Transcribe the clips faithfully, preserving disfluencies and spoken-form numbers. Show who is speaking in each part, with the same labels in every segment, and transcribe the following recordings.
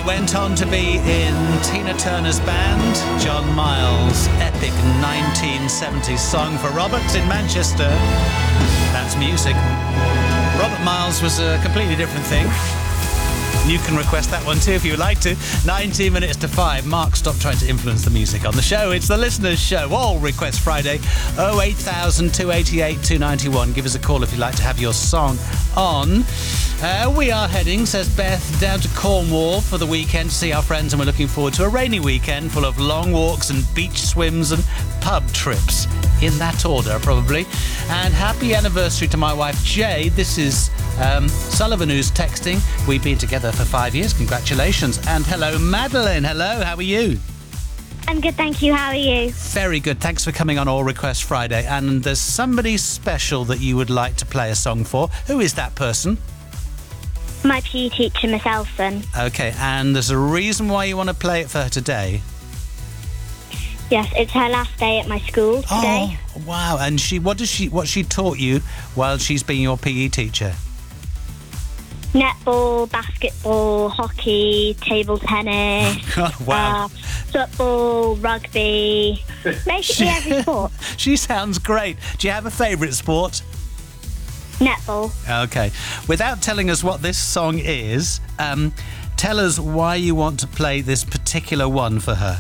Speaker 1: It went on to be in Tina Turner's band, John Miles' epic nineteen seventies song for Roberts in Manchester. That's music. Robert Miles was a completely different thing. You can request that one too if you would like to. nineteen minutes to five. Mark, stop trying to influence the music on the show. It's the Listener's Show. All Request Friday. oh eight thousand, two eight eight, two nine one. Give us a call if you'd like to have your song on. Uh, we are heading, says Beth, down to Cornwall for the weekend to see our friends, and we're looking forward to a rainy weekend full of long walks and beach swims and pub trips. In that order, probably. And happy anniversary to my wife, Jade. This is um, Sullivan who's texting. We've been together for five years. Congratulations. And hello, Madeline. Hello, how are you?
Speaker 2: I'm good, thank you. How are you?
Speaker 1: Very good. Thanks for coming on All Request Friday. And there's somebody special that you would like to play a song for. Who is that person?
Speaker 2: My P E teacher, Miss Elson.
Speaker 1: Okay, and there's a reason why you want to play it for her today?
Speaker 2: Yes, it's her last day at my school today.
Speaker 1: Oh, wow. And she, what does she, what she taught you while she's been your P E teacher?
Speaker 2: Netball, basketball, hockey, table tennis,
Speaker 1: Oh, wow.
Speaker 2: uh, football, rugby, basically every sport.
Speaker 1: She sounds great. Do you have a favourite sport?
Speaker 2: Netball.
Speaker 1: Okay. Without telling us what this song is, um, tell us why you want to play this particular one for her.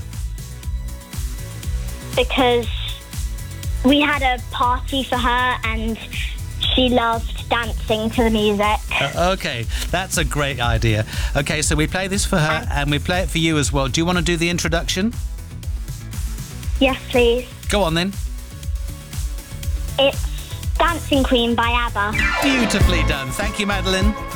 Speaker 2: Because we had a party for her and she loved dancing to the music.
Speaker 1: Uh, okay, that's a great idea. Okay, so we play this for her and we play it for you as well. Do you want to do the introduction?
Speaker 2: Yes, please.
Speaker 1: Go on then.
Speaker 2: It's Dancing Queen by ABBA.
Speaker 1: Beautifully done. Thank you, Madeline.